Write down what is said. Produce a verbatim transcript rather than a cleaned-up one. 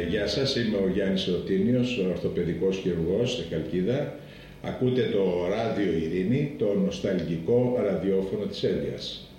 γεια σας, είμαι ο Γιάννης Ρωτίνιος, ορθοπαιδικός χειρουργός στη Χαλκίδα. Ακούτε το Ράδιο Ειρήνη, το νοσταλγικό ραδιόφωνο της Έλβειας.